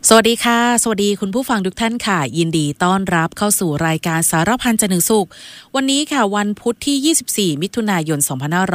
สวัสดีค่ะสวัสดีคุณผู้ฟังทุกท่านค่ะยินดีต้อนรับเข้าสู่รายการสารพันจันทร์ถึงศุกร์วันนี้ค่ะวันพุธที่24มิถุนายน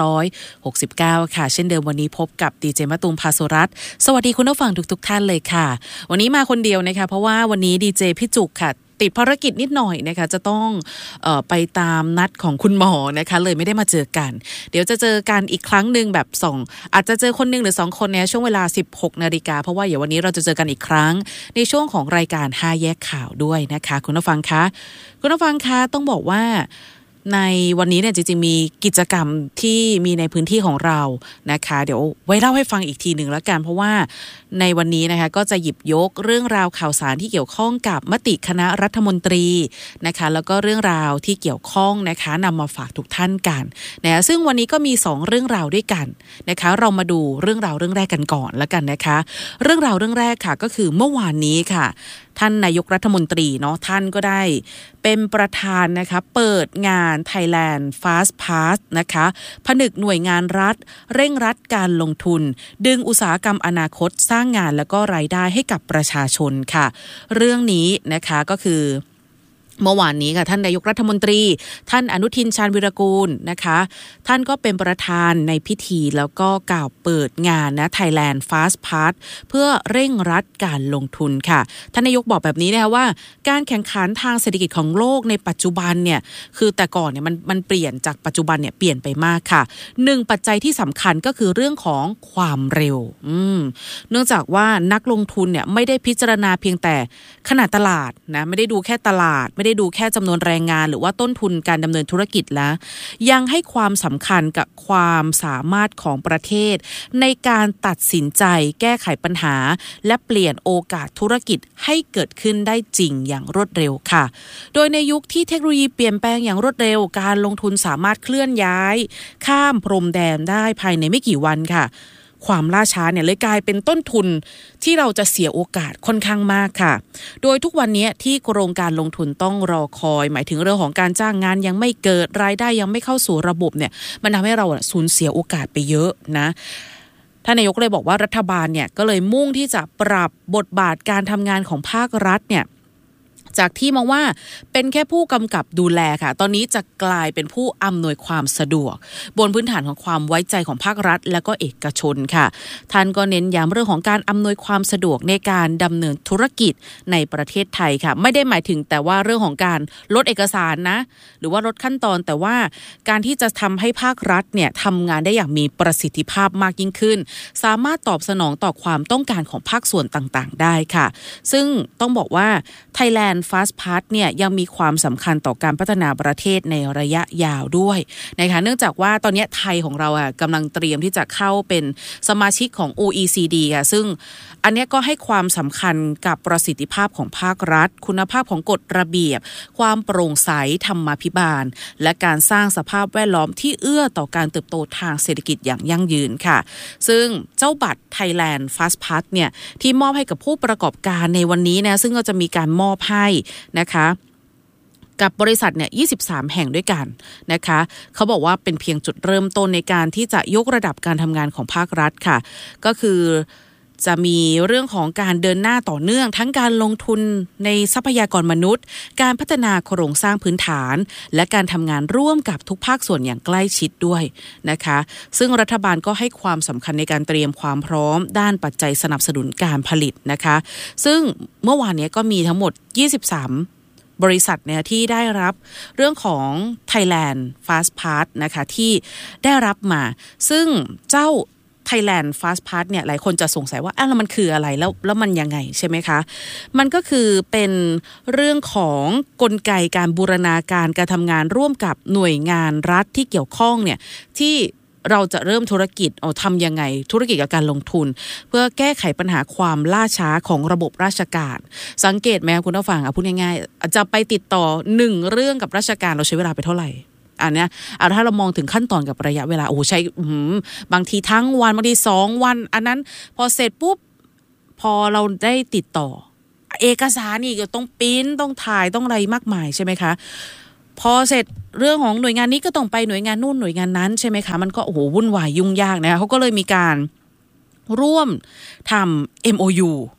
2569ค่ะเช่นเดิมวันนี้พบกับดีเจมะตูมภาสุรัตน์สวัสดีคุณผู้ฟังทุกท่านเลยค่ะวันนี้มาคนเดียวนะคะเพราะว่าวันนี้ดีเจพี่จุกค่ะติดภารกิจนิดหน่อยนะคะจะต้องไปตามนัดของคุณหมอนะคะเลยไม่ได้มาเจอกันเดี๋ยวจะเจอกันอีกครั้งนึงแบบอาจจะเจอคนนึงหรือ2คนในช่วงเวลา 16 นาฬิกาเพราะว่าเดี๋ยววันนี้เราจะเจอกันอีกครั้งในช่วงของรายการ5แยกข่าวด้วยนะคะคุณผู้ฟังคะต้องบอกว่าในวันนี้เนี่ยจริงๆมีกิจกรรมที่มีในพื้นที่ของเรานะคะเดี๋ยวไว้เล่าให้ฟังอีกทีหนึ่งแล้วกันเพราะว่าในวันนี้นะคะก็จะหยิบยกเรื่องราวข่าวสารที่เกี่ยวข้องกับมติคณะรัฐมนตรีนะคะแล้วก็เรื่องราวที่เกี่ยวข้องนะคะนำมาฝากทุกท่านกันนะซึ่งวันนี้ก็มี2เรื่องราวด้วยกันนะคะเรามาดูเรื่องราวเรื่องแรกกันก่อนแล้วกันนะคะเรื่องราวเรื่องแรกค่ะก็คือเมื่อวานนี้ค่ะท่านนายกรัฐมนตรีเนาะท่านก็ได้เป็นประธานนะคะเปิดงาน Thailand Fast Pass นะคะผนึกหน่วยงานรัฐเร่งรัดการลงทุนดึงอุตสาหกรรมอนาคตสร้างงานแล้วก็รายได้ให้กับประชาชนค่ะเรื่องนี้นะคะก็คือเมื่อวานนี้ค่ะท่านนายกรัฐมนตรีท่านอนุทินชาญวิรากูลนะคะท่านก็เป็นประธานในพิธีแล้วก็กล่าวเปิดงานนะ Thailand Fast Pass เพื่อเร่งรัดการลงทุนค่ะท่านนายกบอกแบบนี้นะคะว่าการแข่งขันทางเศรษฐกิจของโลกในปัจจุบันเนี่ยคือแต่ก่อนเนี่ยมันเปลี่ยนจากปัจจุบันเนี่ยเปลี่ยนไปมากค่ะ1ปัจจัยที่สำคัญก็คือเรื่องของความเร็วเนื่องจากว่านักลงทุนเนี่ยไม่ได้พิจารณาเพียงแต่ขนาดตลาดนะไม่ได้ดูแค่ตลาดไม่ได้ดูแค่จำนวนแรงงานหรือว่าต้นทุนการดำเนินธุรกิจแล้วยังให้ความสำคัญกับความสามารถของประเทศในการตัดสินใจแก้ไขปัญหาและเปลี่ยนโอกาสธุรกิจให้เกิดขึ้นได้จริงอย่างรวดเร็วค่ะโดยในยุคที่เทคโนโลยีเปลี่ยนแปลงอย่างรวดเร็วการลงทุนสามารถเคลื่อนย้ายข้ามพรมแดนได้ภายในไม่กี่วันค่ะความล่าช้าเนี่ยเลยกลายเป็นต้นทุนที่เราจะเสียโอกาสค่อนข้างมากค่ะโดยทุกวันนี้ที่โครงการลงทุนต้องรอคอยหมายถึงเรื่องของการจ้างงานยังไม่เกิดรายได้ยังไม่เข้าสู่ระบบเนี่ยมันทำให้เราสูญเสียโอกาสไปเยอะนะท่านนายกเลยบอกว่ารัฐบาลเนี่ยก็เลยมุ่งที่จะปรับบทบาทการทำงานของภาครัฐเนี่ยจากที่มองว่าเป็นแค่ผู้กำกับดูแลค่ะตอนนี้จะกลายเป็นผู้อำนวยความสะดวกบนพื้นฐานของความไว้ใจของภาครัฐและก็เอกชนค่ะท่านก็เน้นย้ำเรื่องของการอำนวยความสะดวกในการดำเนินธุรกิจในประเทศไทยค่ะไม่ได้หมายถึงแต่ว่าเรื่องของการลดเอกสารนะหรือว่าลดขั้นตอนแต่ว่าการที่จะทำให้ภาครัฐเนี่ยทำงานได้อย่างมีประสิทธิภาพมากยิ่งขึ้นสามารถตอบสนองต่อความต้องการของภาคส่วนต่างๆได้ค่ะซึ่งต้องบอกว่า Thailand Fast Pass เนี่ยยังมีความสำคัญต่อการพัฒนาประเทศในระยะยาวด้วยนะคะเนื่องจากว่าตอนนี้ไทยของเรากำลังเตรียมที่จะเข้าเป็นสมาชิกของ OECD ค่ะซึ่งอันนี้ก็ให้ความสำคัญกับประสิทธิภาพของภาครัฐคุณภาพของกฎระเบียบความโปร่งใสธรรมาภิบาลและการสร้างสภาพแวดล้อมที่เอื้อต่อการเติบโตทางเศรษฐกิจอย่างยั่งยืนค่ะซึ่งเจ้าบัตร Thailand Fast Pass เนี่ยที่มอบให้กับผู้ประกอบการในวันนี้นะซึ่งก็จะมีการมอบให้นะคะกับบริษัทเนี่ย23แห่งด้วยกันนะคะเขาบอกว่าเป็นเพียงจุดเริ่มต้นในการที่จะยกระดับการทำงานของภาครัฐค่ะก็คือจะมีเรื่องของการเดินหน้าต่อเนื่องทั้งการลงทุนในทรัพยากรมนุษย์การพัฒนาโครงสร้างพื้นฐานและการทำงานร่วมกับทุกภาคส่วนอย่างใกล้ชิดด้วยนะคะซึ่งรัฐบาลก็ให้ความสำคัญในการเตรียมความพร้อมด้านปัจจัยสนับสนุนการผลิตนะคะซึ่งเมื่อวานนี้ก็มีทั้งหมด23บริษัทเนี่ยที่ได้รับเรื่องของ Thailand Fast Pass นะคะที่ได้รับมาซึ่งเจ้าThailand Fast Pass เนี่ยหลายคนจะสงสัยว่าแล้วมันคืออะไรแล้วมันยังไงใช่ไหมคะมันก็คือเป็นเรื่องของกลไกการบูรณาการการทำงานร่วมกับหน่วยงานรัฐที่เกี่ยวข้องเนี่ยที่เราจะเริ่มธุรกิจทำยังไงธุรกิจกับการลงทุนเพื่อแก้ไขปัญหาความล่าช้าของระบบราชการสังเกตไหมคุณผู้ฟังพูดง่ายๆจะไปติดต่อ1เรื่องกับราชการเราใช้เวลาไปเท่าไหร่อันเนี้ยถ้าเรามองถึงขั้นตอนกับระยะเวลาใช้บางทีทั้งวันบางที2วันอันนั้นพอเสร็จปุ๊บพอเราได้ติดต่อเอกสารอีกต้องปริ้นต้องถ่ายต้องอะไรมากมายใช่ไหมคะพอเสร็จเรื่องของหน่วยงานนี้ก็ต้องไปหน่วยงานนู่นหน่วยงานนั้นใช่ไหมคะมันก็วุ่นวายยุ่งยากนะเขาก็เลยมีการร่วมทำ MOU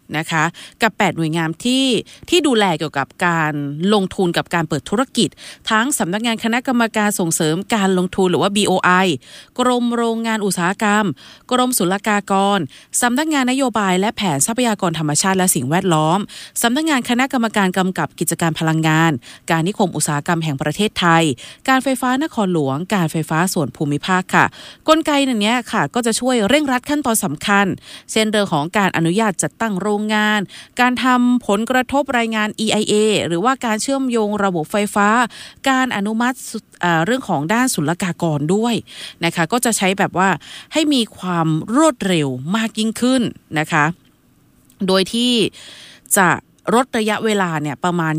นะคะกับ8หน่วยงานที่ดูแลเกี่ยวกับการลงทุนกับการเปิดธุรกิจทั้งสำนักงานคณะกรรมการส่งเสริมการลงทุนหรือว่า BOI กรมโรงงานอุตสาหกรรมกรมศุลกากรสำนักงานนโยบายและแผนทรัพยากรธรรมชาติและสิ่งแวดล้อมสำนักงานคณะกรรมการกำกับกิจการพลังงานการนิคมอุตสาหกรรมแห่งประเทศไทยการไฟฟ้านครหลวงการไฟฟ้าส่วนภูมิภาคค่ะกลไกนี้ค่ะก็จะช่วยเร่งรัดขั้นตอนสำคัญเช่นเรื่องของการอนุญาตจัดตั้งโรงงานการทำผลกระทบรายงาน EIA หรือว่าการเชื่อมโยงระบบไฟฟ้าการอนุมัติเรื่องของด้านศุลกากรด้วยนะคะก็จะใช้แบบว่าให้มีความรวดเร็วมากยิ่งขึ้นนะคะโดยที่จะลดระยะเวลาเนี่ยประมาณ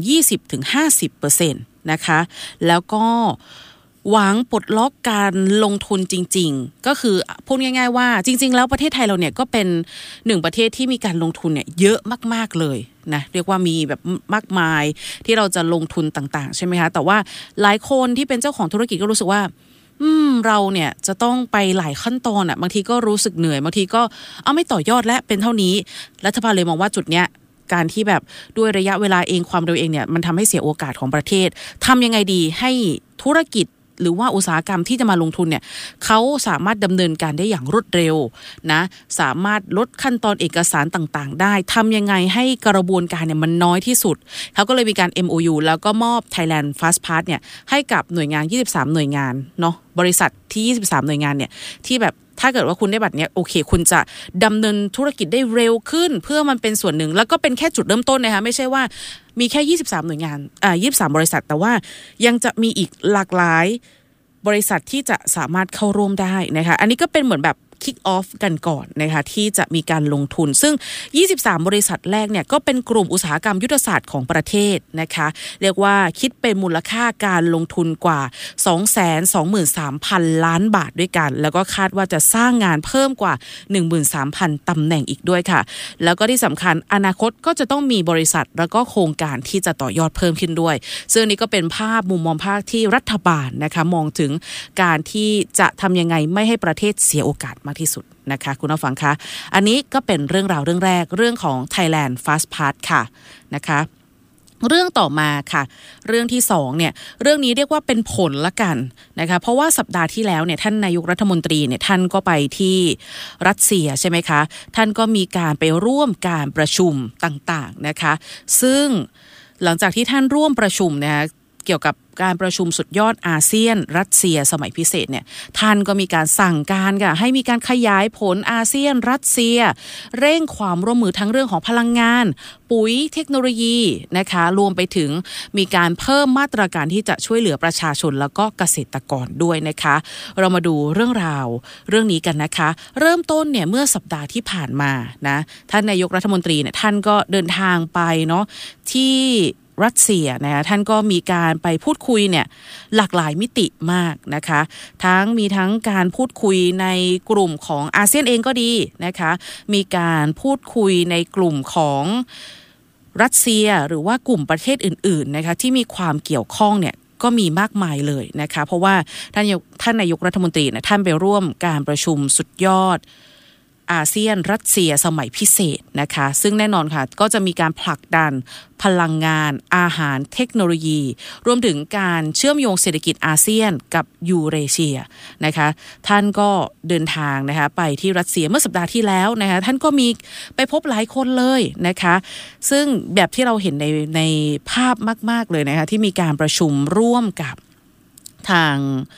20-50% นะคะแล้วก็หวังปลดล็อกการลงทุนจริงๆก็คือพูดง่ายๆว่าจริงๆแล้วประเทศไทยเราเนี่ยก็เป็นหนึ่งประเทศที่มีการลงทุนเนี่ยเยอะมากๆเลยนะเรียกว่ามีแบบมากมายที่เราจะลงทุนต่างๆใช่ไหมคะแต่ว่าหลายคนที่เป็นเจ้าของธุรกิจก็รู้สึกว่าเราเนี่ยจะต้องไปหลายขั้นตอนบางทีก็รู้สึกเหนื่อยบางทีก็ไม่ต่อยอดและเป็นเท่านี้รัฐบาลเลยมองว่าจุดเนี้ยการที่แบบด้วยระยะเวลาเองความเร็วเองเนี่ยมันทำให้เสียโอกาสของประเทศทำยังไงดีให้ธุรกิจหรือว่าอุตสาหกรรมที่จะมาลงทุนเนี่ยเขาสามารถดำเนินการได้อย่างรวดเร็วนะสามารถลดขั้นตอนเอกสารต่างๆได้ทำยังไงให้กระบวนการเนี่ยมันน้อยที่สุดเขาก็เลยมีการ MOU แล้วก็มอบ Thailand Fast Pass เนี่ยให้กับหน่วยงาน23หน่วยงานเนาะบริษัทที่23หน่วยงานเนี่ยที่แบบถ้าเกิดว่าคุณได้บัตรเนี้ยโอเคคุณจะดำเนินธุรกิจได้เร็วขึ้นเพื่อมันเป็นส่วนหนึ่งแล้วก็เป็นแค่จุดเริ่มต้นนะคะไม่ใช่ว่ามีแค่23หน่วยงาน23บริษัทแต่ว่ายังจะมีอีกหลากหลายบริษัทที่จะสามารถเข้าร่วมได้นะคะอันนี้ก็เป็นเหมือนแบบkick off กันก่อนนะคะที่จะมีการลงทุนซึ่ง23บริษัทแรกเนี่ยก็เป็นกลุ่มอุตสาหกรรมยุทธศาสตร์ของประเทศนะคะเรียกว่าคิดเป็นมูลค่าการลงทุนกว่า 223,000 ล้านบาทด้วยกันแล้วก็คาดว่าจะสร้างงานเพิ่มกว่า 13,000 ตำแหน่งอีกด้วยค่ะแล้วก็ที่สำคัญอนาคตก็จะต้องมีบริษัทแล้วก็โครงการที่จะต่อยอดเพิ่มขึ้นด้วยซึ่งนี้ก็เป็นภาพมุมมองภาคที่รัฐบาลนะคะมองถึงการที่จะทำยังไงไม่ให้ประเทศเสียโอกาสมากที่สุดนะคะคุณผู้ฟังคะอันนี้ก็เป็นเรื่องราวเรื่องแรกเรื่องของ Thailand Fast Pass ค่ะนะคะเรื่องต่อมาค่ะเรื่องที่2เนี่ยเรื่องนี้เรียกว่าเป็นผลละกันนะคะเพราะว่าสัปดาห์ที่แล้วเนี่ยท่านนายกรัฐมนตรีเนี่ยท่านก็ไปที่รัสเซียใช่ไหมคะท่านก็มีการไปร่วมการประชุมต่างๆนะคะซึ่งหลังจากที่ท่านร่วมประชุมนะคะเกี่ยวกับการประชุมสุดยอดอาเซียนรัสเซียสมัยพิเศษเนี่ยท่านก็มีการสั่งการค่ะให้มีการขยายผลอาเซียนรัสเซียเร่งความร่วมมือทั้งเรื่องของพลังงานปุ๋ยเทคโนโลยีนะคะรวมไปถึงมีการเพิ่มมาตรการที่จะช่วยเหลือประชาชนแล้วก็เกษตรกรด้วยนะคะเรามาดูเรื่องราวเรื่องนี้กันนะคะเริ่มต้นเนี่ยเมื่อสัปดาห์ที่ผ่านมานะท่านนายกรัฐมนตรีเนี่ยท่านก็เดินทางไปเนาะที่รัสเซียนะคะท่านก็มีการไปพูดคุยเนี่ยหลากหลายมิติมากนะคะมีทั้งการพูดคุยในกลุ่มของอาเซียนเองก็ดีนะคะมีการพูดคุยในกลุ่มของรัสเซียหรือว่ากลุ่มประเทศอื่นๆนะคะที่มีความเกี่ยวข้องเนี่ยก็มีมากมายเลยนะคะเพราะว่าท่านนายกรัฐมนตรีนะท่านไปร่วมการประชุมสุดยอดอาเซียนรัสเซียสมัยพิเศษนะคะซึ่งแน่นอนค่ะก็จะมีการผลักดันพลังงานอาหารเทคโนโลยีรวมถึงการเชื่อมโยงเศรษฐกิจอาเซียนกับยูเรเชียนะคะท่านก็เดินทางนะคะไปที่รัสเซียเมื่อสัปดาห์ที่แล้วนะคะท่านก็มีไปพบหลายคนเลยนะคะซึ่งแบบที่เราเห็นในภาพมากๆเลยนะคะที่มีการประชุมร่วมกับทาง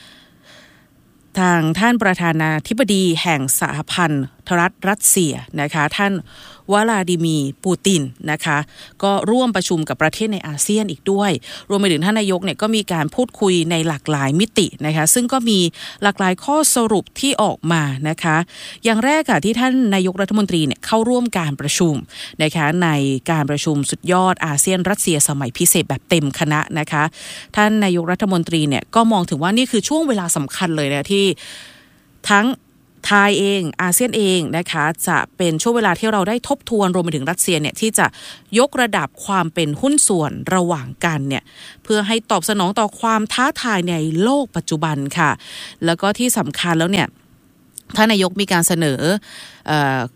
ท่านประธานาธิบดีแห่งสหพันธรัฐรัสเซียนะคะท่านวลาดิมีร์ปูตินนะคะก็ร่วมประชุมกับประเทศในอาเซียนอีกด้วยรวมไปถึงท่านนายกเนี่ยก็มีการพูดคุยในหลากหลายมิตินะคะซึ่งก็มีหลากหลายข้อสรุปที่ออกมานะคะอย่างแรกค่ะที่ท่านนายกรัฐมนตรีเนี่ยเข้าร่วมการประชุมนะคะในการประชุมสุดยอดอาเซียนรัสเซียสมัยพิเศษแบบเต็มคณะนะคะท่านนายกรัฐมนตรีเนี่ยก็มองถึงว่านี่คือช่วงเวลาสำคัญเลยนะที่ทั้งไทยเองอาเซียนเองนะคะจะเป็นช่วงเวลาที่เราได้ทบทวนรวมไปถึงรัสเซียเนี่ยที่จะยกระดับความเป็นหุ้นส่วนระหว่างกันเนี่ยเพื่อให้ตอบสนองต่อความท้าทายในโลกปัจจุบันค่ะแล้วก็ที่สำคัญแล้วเนี่ยท่านนายกมีการเสนอ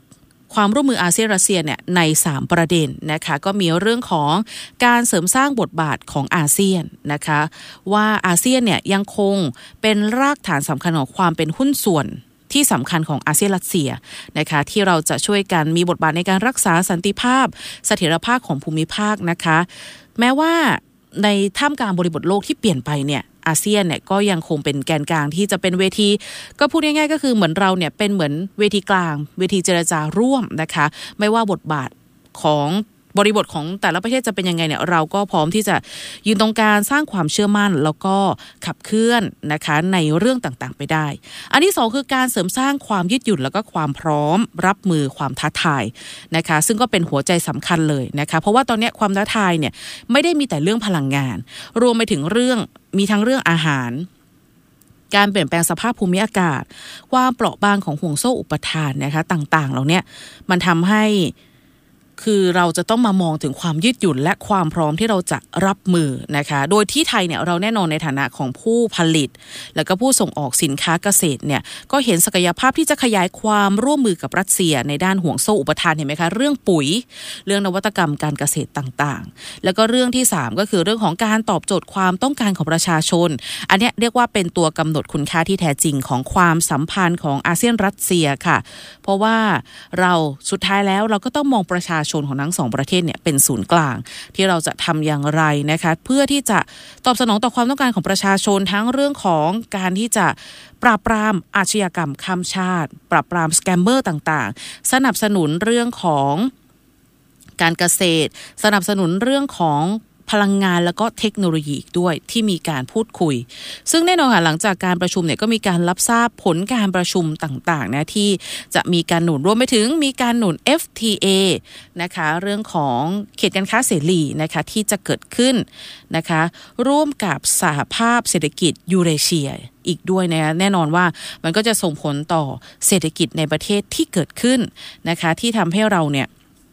ความร่วมมืออาเซียนรัสเซียเนี่ยใน3ประเด็นนะคะก็มีเรื่องของการเสริมสร้างบทบาทของอาเซียนนะคะว่าอาเซียนเนี่ยยังคงเป็นรากฐานสำคัญของความเป็นหุ้นส่วนที่สำคัญของอาเซียนรัสเซียนะคะที่เราจะช่วยกันมีบทบาทในการรักษาสันติภาพเสถียรภาพของภูมิภาคนะคะแม้ว่าในท่ามกลางบริบทโลกที่เปลี่ยนไปเนี่ยอาเซียนเนี่ยก็ยังคงเป็นแกนกลางที่จะเป็นเวทีก็พูดง่ายๆก็คือเหมือนเราเนี่ยเป็นเหมือนเวทีกลางเวทีเจรจาร่วมนะคะไม่ว่าบทบาทของบริบทของแต่ละประเทศจะเป็นยังไงเนี่ยเราก็พร้อมที่จะยืนตรงกลางสร้างความเชื่อมั่นแล้วก็ขับเคลื่อนนะคะในเรื่องต่างๆไปได้อันที่2คือการเสริมสร้างความยืดหยุ่นแล้วก็ความพร้อมรับมือความท้าทายนะคะซึ่งก็เป็นหัวใจสำคัญเลยนะคะเพราะว่าตอนนี้ความท้าทายเนี่ยไม่ได้มีแต่เรื่องพลังงานรวมไปถึงมีทั้งเรื่องอาหารการเปลี่ยนแปลงสภาพภูมิอากาศความเปราะบางของห่วงโซ่อุปทานนะคะต่างๆเหล่านี้มันทำให้คือเราจะต้องมามองถึงความยืดหยุ่นและความพร้อมที่เราจะรับมือนะคะโดยที่ไทยเนี่ยเราแน่นอนในฐานะของผู้ผลิตแล้วก็ผู้ส่งออกสินค้าเกษตรเนี่ยก็เห็นศักยภาพที่จะขยายความร่วมมือกับรัสเซียในด้านห่วงโซ่อุปทานเห็นไหมคะเรื่องปุ๋ยเรื่องนวัตกรรมการเกษตรต่างๆแล้วก็เรื่องที่3ก็คือเรื่องของการตอบโจทย์ความต้องการของประชาชนอันนี้เรียกว่าเป็นตัวกำหนดคุณค่าที่แท้จริงของความสัมพันธ์ของอาเซียนรัสเซียค่ะเพราะว่าเราสุดท้ายแล้วเราก็ต้องมองประชาชนของทั้ง2ประเทศเนี่ยเป็นศูนย์กลางที่เราจะทำอย่างไรนะคะเพื่อที่จะตอบสนองต่อความต้องการของประชาชนทั้งเรื่องของการที่จะปราบปรามอาชญากรรมข้ามชาติปราบปรามสแกมเมอร์ต่างๆสนับสนุนเรื่องของการเกษตรสนับสนุนเรื่องของพลังงานแล้วก็เทคโนโลยีอีกด้วยที่มีการพูดคุยซึ่งแน่นอนค่ะหลังจากการประชุมเนี่ยก็มีการรับทราบผลการประชุมต่างๆนะที่จะมีการหนุนรวมไปถึงมีการหนุน FTA นะคะเรื่องของเขตการค้าเสรีนะคะที่จะเกิดขึ้นนะคะร่วมกับสหภาพเศรษฐกิจยูเรเชียอีกด้วยนะแน่นอนว่ามันก็จะส่งผลต่อเศรษฐกิจในประเทศที่เกิดขึ้นนะคะที่ทำให้เราเนี่ย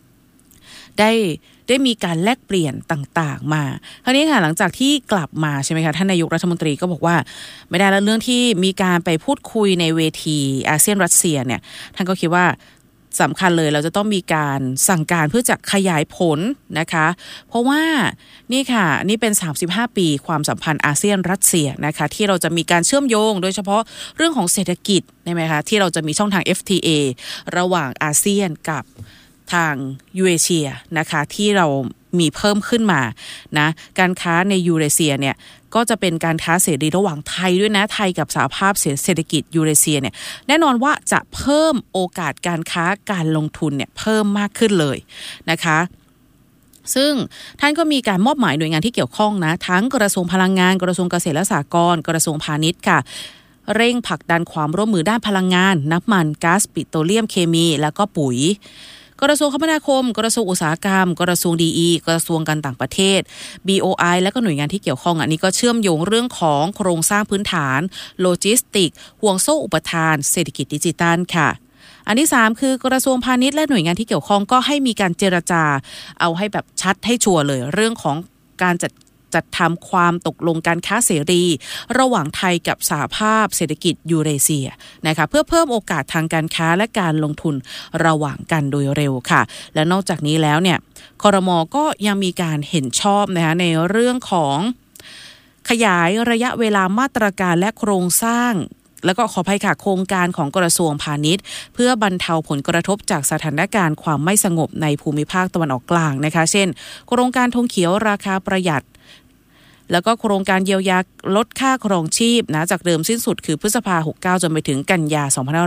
ได้มีการแลกเปลี่ยนต่างๆมาคราวนี้ค่ะหลังจากที่กลับมาใช่ไหมคะท่านนายกรัฐมนตรีก็บอกว่าไม่ได้แล้วเรื่องที่มีการไปพูดคุยในเวทีอาเซียนรัสเซียเนี่ยท่านก็คิดว่าสำคัญเลยเราจะต้องมีการสั่งการเพื่อจะขยายผลนะคะเพราะว่านี่ค่ะนี่เป็น35ปีความสัมพันธ์อาเซียนรัสเซียนะคะที่เราจะมีการเชื่อมโยงโดยเฉพาะเรื่องของเศรษฐกิจใช่ไหมคะที่เราจะมีช่องทาง FTA ระหว่างอาเซียนกับทางยูเอเชียนะคะที่เรามีเพิ่มขึ้นมานะการค้าในยูเรเซียเนี่ยก็จะเป็นการค้าเสรีระหว่างไทยด้วยนะไทยกับสหภาพเศรษฐกิจยูเรเซียเนี่ยแน่นอนว่าจะเพิ่มโอกาสการค้าการลงทุนเนี่ยเพิ่มมากขึ้นเลยนะคะซึ่งท่านก็มีการมอบหมายหน่วยงานที่เกี่ยวข้องนะทั้งกระทรวงพลังงานกระทรวงเกษตรและสหกรณ์กระทรวงพาณิชย์ค่ะเร่งผลักดันความร่วมมือด้านพลังงานน้ำมันก๊าซปิโตรเลียมเคมีแล้วก็ปุ๋ยกระทรวงคมนาคมกระทรวงอุตสาหกรรมกระทรวงดีกระทรวงการต่างประเทศ BOI และก็หน่วยงานที่เกี่ยวข้องอันนี้ก็เชื่อมโยงเรื่องของโครงสร้างพื้นฐานโลจิสติกห่วงโซ่อุปทานเศรษฐกิจดิจิทัลค่ะอันที่3คือกระทรวงพาณิชย์และหน่วยงานที่เกี่ยวข้องก็ให้มีการเจรจาเอาให้แบบชัดให้ชัวร์เลยเรื่องของการจัดทำความตกลงการค้าเสรีระหว่างไทยกับสหภาพเศรษฐกิจยูเรเซียนะคะเพื่อเพิ่มโอกาสทางการค้าและการลงทุนระหว่างกันโดยเร็วค่ะและนอกจากนี้แล้วเนี่ยครม.ก็ยังมีการเห็นชอบนะคะในเรื่องของขยายระยะเวลามาตรการและโครงสร้างแล้วก็ขออภัยค่ะโครงการของกระทรวงพาณิชย์เพื่อบรรเทาผลกระทบจากสถานการณ์ความไม่สงบในภูมิภาคตะวันออกกลางนะคะเช่นโครงการธงเขียวราคาประหยัดแล้วก็โครงการเยียวยาลดค่าครองชีพนะจากเดิมสิ้นสุดคือพฤษภาคม69จนไปถึงกันยายน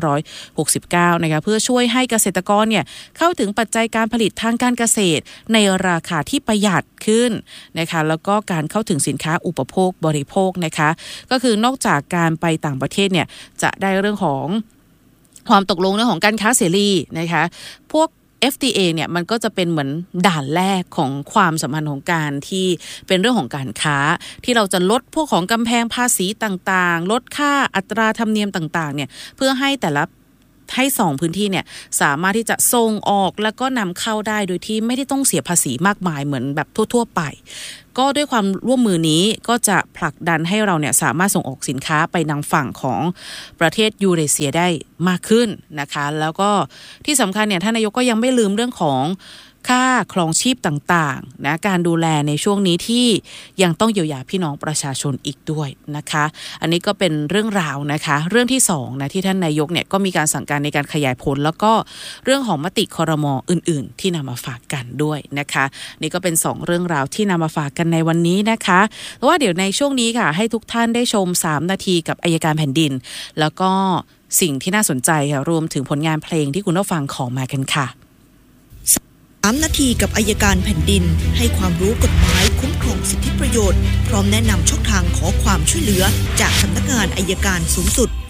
2569นะคะเพื่อช่วยให้เกษตรกรเนี่ยเข้าถึงปัจจัยการผลิตทางการเกษตรในราคาที่ประหยัดขึ้นนะคะแล้วก็การเข้าถึงสินค้าอุปโภคบริโภคนะคะก็คือนอกจากการไปต่างประเทศเนี่ยจะได้เรื่องของความตกลงเรื่องของการค้าเสรีนะคะพวกFTA เนี่ยมันก็จะเป็นเหมือนด่านแรกของความสัมพันธ์ของการที่เป็นเรื่องของการค้าที่เราจะลดพวกของกำแพงภาษีต่างๆลดค่าอัตราธรรมเนียมต่างๆเนี่ยเพื่อให้แต่ละให้2พื้นที่เนี่ยสามารถที่จะส่งออกแล้วก็นำเข้าได้โดยที่ไม่ได้ต้องเสียภาษีมากมายเหมือนแบบทั่วๆไปก็ด้วยความร่วมมือนี้ก็จะผลักดันให้เราเนี่ยสามารถส่งออกสินค้าไปยังฝั่งของประเทศยูเรเซียได้มากขึ้นนะคะแล้วก็ที่สำคัญเนี่ยท่านนายกก็ยังไม่ลืมเรื่องของค่าครองชีพต่างๆนะการดูแลในช่วงนี้ที่ยังต้องเยียวยาพี่น้องประชาชนอีกด้วยนะคะอันนี้ก็เป็นเรื่องราวนะคะเรื่องที่2นะที่ท่านนายกเนี่ยก็มีการสั่งการในการขยายผลแล้วก็เรื่องของมติครม.อื่นๆที่นำมาฝากกันด้วยนะคะนี่ก็เป็น2เรื่องราวที่นำมาฝากกันในวันนี้นะคะแต่ว่าเดี๋ยวในช่วงนี้ค่ะให้ทุกท่านได้ชม3นาทีกับอัยการแผ่นดินแล้วก็สิ่งที่น่าสนใจค่ะรวมถึงผลงานเพลงที่คุณผู้ฟังขอมากันค่ะ 3 นาทีกับอัยการแผ่นดินให้ความรู้กฎหมายคุ้มครองสิทธิประโยชน์พร้อมแนะนำช่องทางขอความช่วยเหลือจากสำนักงานอัยการสูงสุด